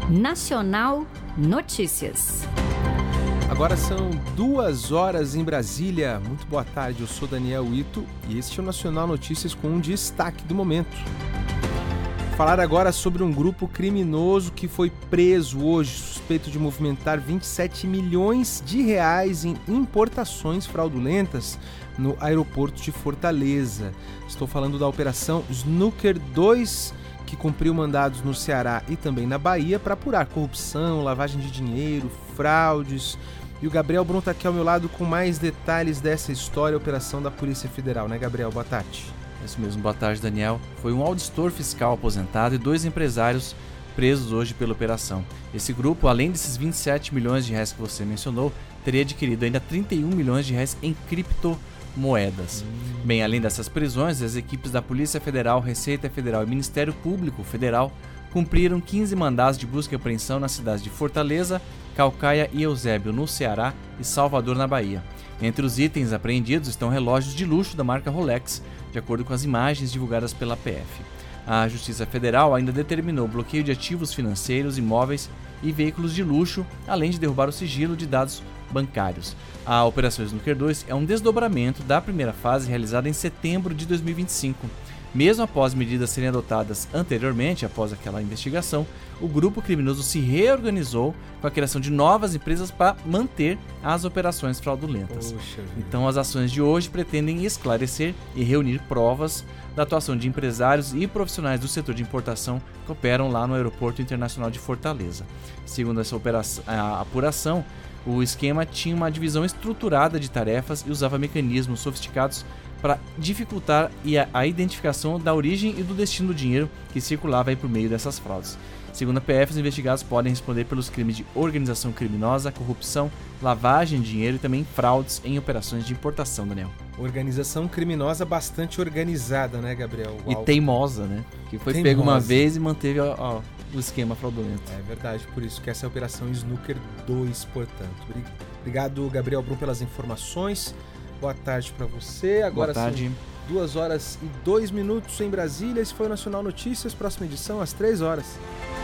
Nacional Notícias. Agora são 2 horas em Brasília. Muito boa tarde, eu sou Daniel Ito e este é o Nacional Notícias com um destaque do momento. Falar agora sobre um grupo criminoso que foi preso hoje, suspeito de movimentar 27 milhões de reais em importações fraudulentas no aeroporto de Fortaleza. Estou falando da Operação Snooker 2, que cumpriu mandados no Ceará e também na Bahia para apurar corrupção, lavagem de dinheiro, fraudes. E o Gabriel Brum está aqui ao meu lado com mais detalhes dessa história, operação da Polícia Federal, né, Gabriel? Boa tarde. Isso mesmo, boa tarde, Daniel. Foi um auditor fiscal aposentado e 2 empresários presos hoje pela operação. Esse grupo, além desses 27 milhões de reais que você mencionou, teria adquirido ainda 31 milhões de reais em criptomoedas. Bem, além dessas prisões, as equipes da Polícia Federal, Receita Federal e Ministério Público Federal cumpriram 15 mandados de busca e apreensão nas cidades de Fortaleza, Caucaia e Eusébio, no Ceará, e Salvador, na Bahia. Entre os itens apreendidos estão relógios de luxo da marca Rolex, de acordo com as imagens divulgadas pela PF. A Justiça Federal ainda determinou bloqueio de ativos financeiros, imóveis e veículos de luxo, além de derrubar o sigilo de dados bancários. A Operação Snooker 2 é um desdobramento da primeira fase realizada em setembro de 2025. Mesmo após medidas serem adotadas anteriormente, após aquela investigação, o grupo criminoso se reorganizou com a criação de novas empresas para manter as operações fraudulentas. Então, as ações de hoje pretendem esclarecer e reunir provas da atuação de empresários e profissionais do setor de importação que operam lá no Aeroporto Internacional de Fortaleza. Segundo essa apuração, o esquema tinha uma divisão estruturada de tarefas e usava mecanismos sofisticados para dificultar a identificação da origem e do destino do dinheiro que circulava aí por meio dessas fraudes. Segundo a PF, os investigados podem responder pelos crimes de organização criminosa, corrupção, lavagem de dinheiro e também fraudes em operações de importação, Daniel. Organização criminosa bastante organizada, né, Gabriel? E teimosa, né? Que foi pego uma vez e manteve o esquema fraudulento. É verdade, por isso que essa é a Operação Snooker 2, portanto. Obrigado, Gabriel Brum, pelas informações. Boa tarde para você. Agora boa tarde. São 2 horas e 2 minutos em Brasília. Esse foi o Nacional Notícias. Próxima edição às 3 horas.